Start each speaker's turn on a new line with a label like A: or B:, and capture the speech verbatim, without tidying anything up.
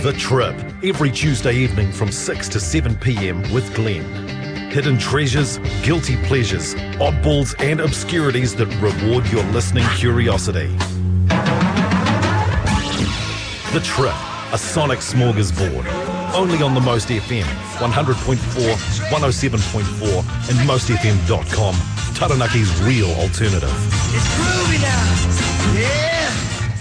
A: The Trip, every Tuesday evening from six to seven p.m. with Glenn. Hidden treasures, guilty pleasures, oddballs and obscurities that reward your listening curiosity. The Trip, a sonic smorgasbord. Only on the Most F M, one hundred point four, one oh seven point four and most f m dot com, Taranaki's real alternative.
B: It's groovy now. Yeah.